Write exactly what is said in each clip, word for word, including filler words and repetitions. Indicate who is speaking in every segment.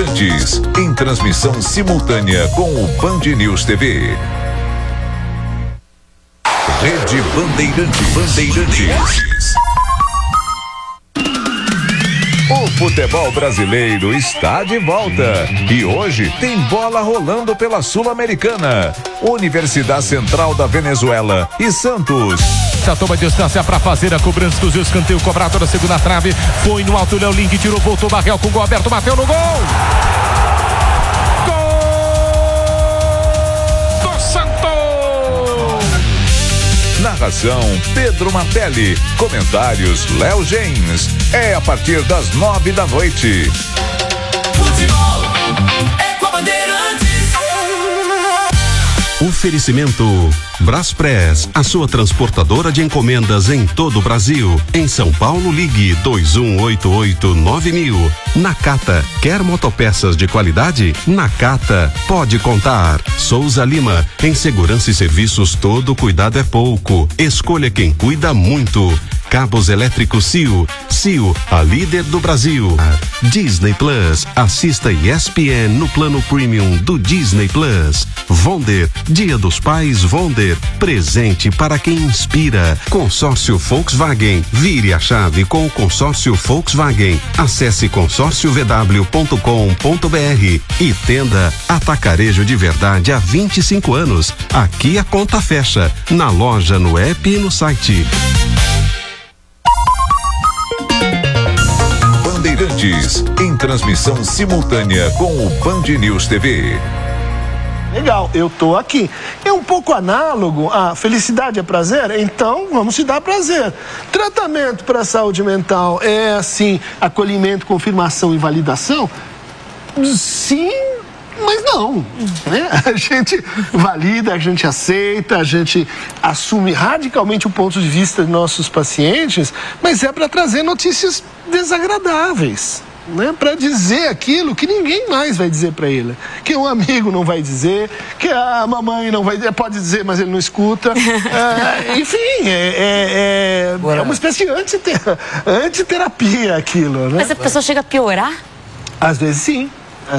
Speaker 1: Bandeirantes, em transmissão simultânea com o Band News T V. Rede Bandeirantes. Bandeirantes. O futebol brasileiro está de volta e hoje tem bola rolando pela Sul-Americana. Universidade Central da Venezuela e Santos.
Speaker 2: Já toma distância para fazer a cobrança do escanteio cobrado na segunda trave. Foi no alto, Léo Link tirou, voltou, Barrel com o gol aberto, bateu no gol. Gol do Santos.
Speaker 1: Narração Pedro Martelli. Comentários Léo James. É a partir das nove da noite.
Speaker 3: Futebol é com a Bandeirantes.
Speaker 4: Oferecimento Braspress, a sua transportadora de encomendas em todo o Brasil. Em São Paulo, ligue dois um oito oito nove mil. Nakata, quer motopeças de qualidade? Nakata, pode contar. Souza Lima, em segurança e serviços todo cuidado é pouco. Escolha quem cuida muito. Cabos elétricos C I O. C I O, a líder do Brasil. Disney Plus, assista E S P N no plano premium do Disney Plus. Vonder, Dia dos Pais Vonder, presente para quem inspira. Consórcio Volkswagen, vire a chave com o consórcio Volkswagen. Acesse consórcio v w ponto com ponto b r e tenda Atacarejo de Verdade há vinte e cinco anos. Aqui a conta fecha, na loja, no app e no site.
Speaker 1: Bandeirantes, em transmissão simultânea com o Band News T V.
Speaker 5: Legal, eu tô aqui. É um pouco análogo a felicidade é prazer, então vamos te dar prazer. Tratamento para saúde mental é assim, acolhimento, confirmação e validação? Sim, mas não, né? A gente valida, a gente aceita, a gente assume radicalmente o ponto de vista de nossos pacientes, mas é para trazer notícias desagradáveis, né? Para dizer aquilo que ninguém mais vai dizer para ele, que um amigo não vai dizer, que a mamãe não vai dizer, pode dizer, mas ele não escuta. é, enfim, é, é, é, é uma espécie de antiter- antiterapia aquilo, né?
Speaker 6: Mas a pessoa chega a piorar?
Speaker 5: Às vezes sim.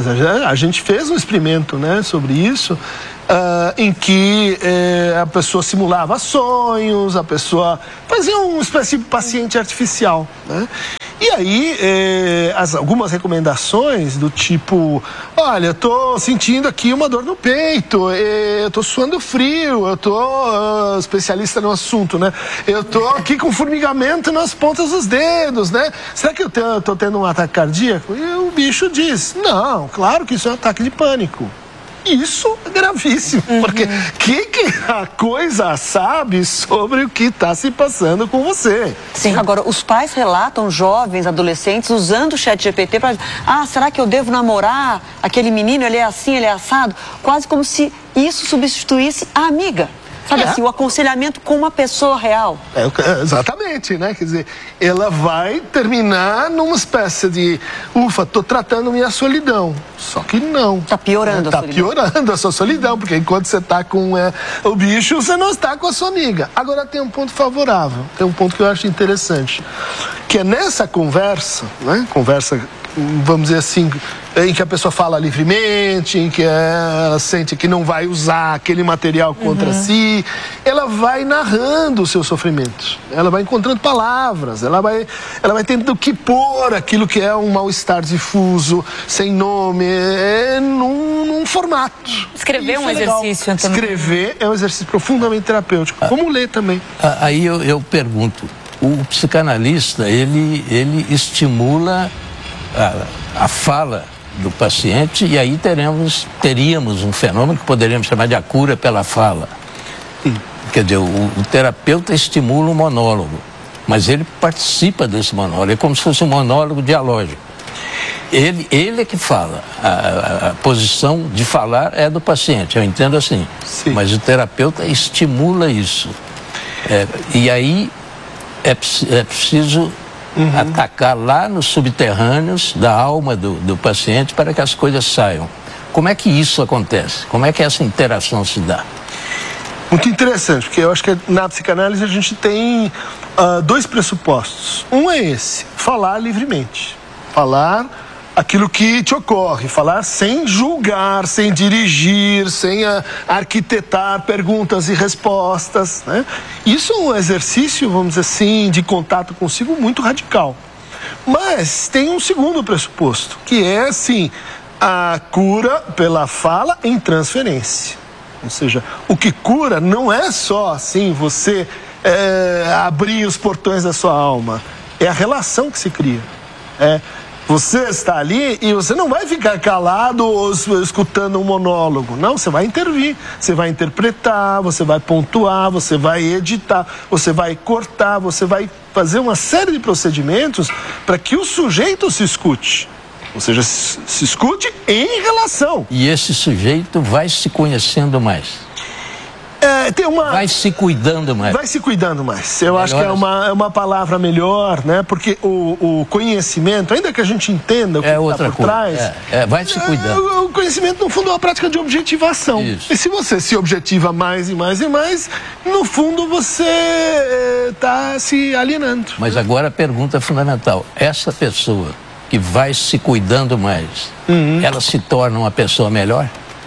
Speaker 5: A gente fez um experimento, né, sobre isso, uh, em que eh, a pessoa simulava sonhos, a pessoa fazia uma espécie de paciente artificial, né? E aí, eh, as, algumas recomendações do tipo, olha, eu tô sentindo aqui uma dor no peito, eh, eu tô suando frio, eu tô uh, especialista no assunto, né? Eu tô aqui com formigamento nas pontas dos dedos, né? Será que eu te, tô tendo um ataque cardíaco? E o bicho diz, não, claro que isso é um ataque de pânico. Isso é gravíssimo, uhum. Porque o que, que a coisa sabe sobre o que está se passando com você?
Speaker 7: Sim, agora os pais relatam jovens, adolescentes usando o chat G P T para, ah, será que eu devo namorar aquele menino, ele é assim, ele é assado? Quase como se isso substituísse a amiga. Sabe é. assim, o aconselhamento com uma pessoa real.
Speaker 5: É, exatamente, né? Quer dizer, ela vai terminar numa espécie de, ufa, tô tratando minha solidão. Só que não.
Speaker 7: Tá piorando
Speaker 5: é,
Speaker 7: a
Speaker 5: tá
Speaker 7: solidão.
Speaker 5: Tá piorando a sua solidão, porque enquanto você tá com é, o bicho, você não está com a sua amiga. Agora tem um ponto favorável, tem um ponto que eu acho interessante, que é nessa conversa, né? Conversa, vamos dizer assim, em que a pessoa fala livremente, em que ela sente que não vai usar aquele material contra uhum. si, ela vai narrando os seus sofrimentos, ela vai encontrando palavras, ela vai, ela vai tendo que pôr aquilo que é um mal-estar difuso, sem nome, é, num, num formato.
Speaker 6: Escrever é um
Speaker 5: é
Speaker 6: exercício também.
Speaker 5: Escrever é um exercício profundamente terapêutico, ah, como ler também.
Speaker 8: Aí eu, eu pergunto, o psicanalista, ele, ele estimula a, a fala do paciente e aí teremos, teríamos um fenômeno que poderíamos chamar de a cura pela fala. Sim. Quer dizer, o, o terapeuta estimula o monólogo, mas ele participa desse monólogo, é como se fosse um monólogo dialógico. Ele, ele é que fala, a, a, a posição de falar é do paciente, eu entendo assim. Sim. Mas o terapeuta estimula isso. É, e aí é, é preciso Uhum. atacar lá nos subterrâneos da alma do, do paciente para que as coisas saiam. Como é que isso acontece? Como é que essa interação se dá?
Speaker 5: Muito interessante, porque eu acho que na psicanálise a gente tem uh, dois pressupostos. Um é esse, falar livremente. Falar aquilo que te ocorre, falar sem julgar, sem dirigir, sem a, arquitetar perguntas e respostas, né? Isso é um exercício, vamos dizer assim, de contato consigo muito radical. Mas tem um segundo pressuposto, que é, assim, a cura pela fala em transferência. Ou seja, o que cura não é só, assim, você é, abrir os portões da sua alma, é a relação que se cria. É, você está ali e você não vai ficar calado ou escutando um monólogo. Não, você vai intervir, você vai interpretar, você vai pontuar, você vai editar, você vai cortar, você vai fazer uma série de procedimentos para que o sujeito se escute. Ou seja, se, se escute em relação.
Speaker 8: E esse sujeito vai se conhecendo mais.
Speaker 5: É, tem uma...
Speaker 8: Vai se cuidando mais.
Speaker 5: Vai se cuidando mais. Eu
Speaker 8: Melhor
Speaker 5: acho que é uma, é uma palavra melhor, né? Porque o, o conhecimento, ainda que a gente entenda o que
Speaker 8: é
Speaker 5: está
Speaker 8: outra
Speaker 5: por
Speaker 8: coisa.
Speaker 5: trás...
Speaker 8: É, é, vai se cuidando.
Speaker 5: É, o conhecimento, no fundo, é uma prática de objetivação.
Speaker 8: Isso.
Speaker 5: E se você se objetiva mais e mais e mais, no fundo você está se alienando.
Speaker 8: Mas agora a pergunta fundamental. Essa pessoa que vai se cuidando mais, uhum. ela se torna uma pessoa melhor?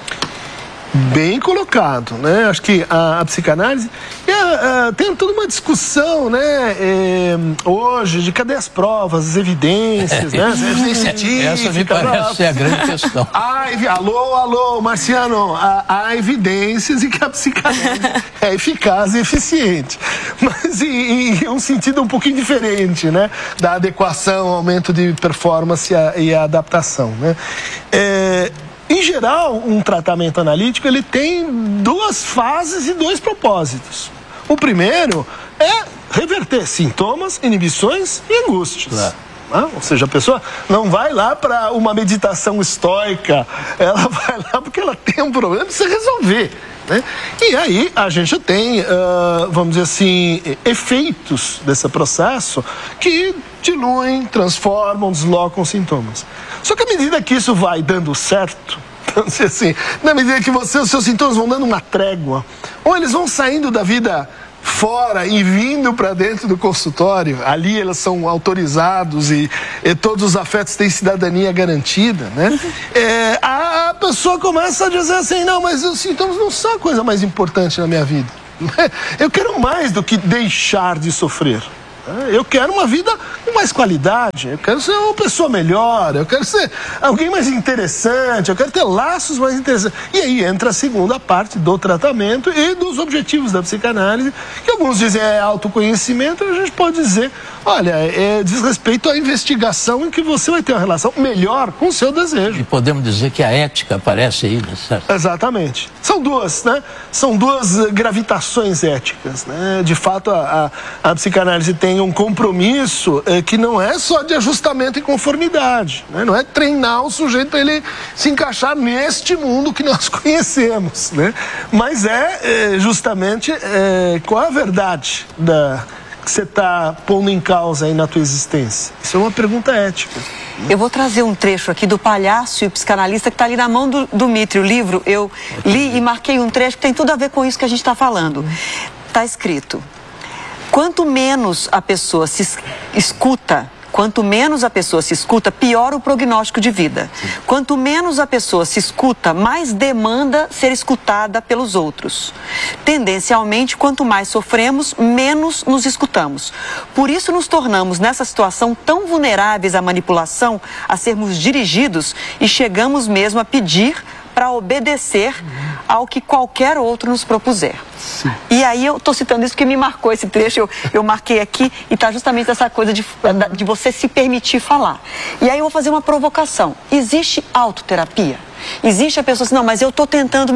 Speaker 5: Bem colocado, né? Acho que a, a psicanálise é, é, tem toda uma discussão, né? É, hoje, de cadê as provas, as evidências, né? As evidências científicas.
Speaker 8: Essa me parece ser a grande questão.
Speaker 5: Há, alô, alô, Marciano, há, há evidências e que a psicanálise é eficaz e eficiente. Mas em, em um sentido um pouquinho diferente, né? Da adequação, aumento de performance e a, e a adaptação, né? É, Em geral, um tratamento analítico ele tem duas fases e dois propósitos. O primeiro é reverter sintomas, inibições e angústias. Claro. Ah, ou seja, a pessoa não vai lá para uma meditação estoica, ela vai lá porque ela tem um problema de se resolver, né? E aí a gente tem, uh, vamos dizer assim, efeitos desse processo que diluem, transformam, deslocam os sintomas. Só que à medida que isso vai dando certo, vamos dizer assim, na medida que você, os seus sintomas vão dando uma trégua, ou eles vão saindo da vida fora e vindo para dentro do consultório, ali eles são autorizados e, e todos os afetos têm cidadania garantida, né? É, a, a pessoa começa a dizer assim, não, mas os sintomas não são a coisa mais importante na minha vida. Eu quero mais do que deixar de sofrer. Eu quero uma vida com mais qualidade, eu quero ser uma pessoa melhor, eu quero ser alguém mais interessante, eu quero ter laços mais interessantes. E aí entra a segunda parte do tratamento e dos objetivos da psicanálise, que alguns dizem é autoconhecimento, a gente pode dizer, olha, é, diz respeito à investigação em que você vai ter uma relação melhor com o seu desejo.
Speaker 8: E podemos dizer que a ética aparece aí, né? Certo?
Speaker 5: Exatamente. São duas, né? São duas gravitações éticas, né? De fato, a, a, a psicanálise tem um compromisso é, que não é só de ajustamento e conformidade, né? Não é treinar o sujeito para ele se encaixar neste mundo que nós conhecemos, né? Mas é, é justamente é, qual é a verdade da, que você está pondo em causa aí na tua existência. Isso é uma pergunta ética.
Speaker 7: Eu vou trazer um trecho aqui do Palhaço e o Psicanalista, que está ali na mão do, do Mitre. O livro eu li e marquei um trecho que tem tudo a ver com isso que a gente está falando. Está escrito: quanto menos a pessoa se escuta, quanto menos a pessoa se escuta, pior o prognóstico de vida. Quanto menos a pessoa se escuta, mais demanda ser escutada pelos outros. Tendencialmente, quanto mais sofremos, menos nos escutamos. Por isso nos tornamos nessa situação tão vulneráveis à manipulação, a sermos dirigidos e chegamos mesmo a pedir para obedecer ao que qualquer outro nos propuser. Sim. E aí eu estou citando isso porque me marcou esse trecho, eu, eu marquei aqui e está justamente essa coisa de, de você se permitir falar. E aí eu vou fazer uma provocação. Existe autoterapia? Existe a pessoa assim, não, mas eu estou tentando